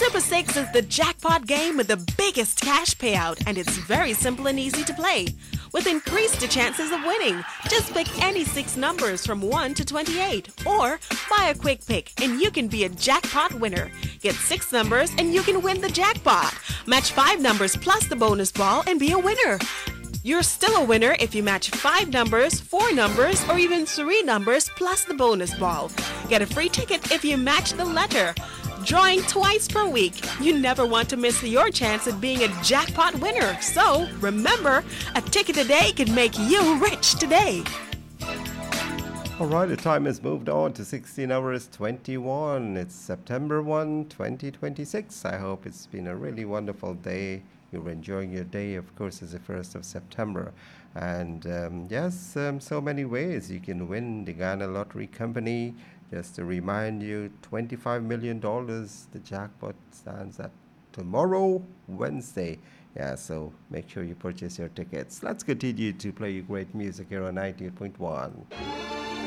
Super 6 is the jackpot game with the biggest cash payout, and it's very simple and easy to play. With increased chances of winning, just pick any 6 numbers from 1 to 28, or buy a quick pick and you can be a jackpot winner. Get 6 numbers and you can win the jackpot. Match 5 numbers plus the bonus ball and be a winner. You're still a winner if you match 5 numbers, 4 numbers, or even 3 numbers plus the bonus ball. Get a free ticket if you match the letter. Drawing twice per week. You never want to miss your chance at being a jackpot winner. So, remember, a ticket a day can make you rich today. All right, the time has moved on to 16 hours 21. It's September 1, 2026. I hope it's been a really wonderful day. You're enjoying your day. Of course, it's the 1st of September. And so many ways you can win the Ghana Lottery Company. Just to remind you, $25 million, the jackpot stands at tomorrow, Wednesday. Yeah, so make sure you purchase your tickets. Let's continue to play you great music here on 98.1.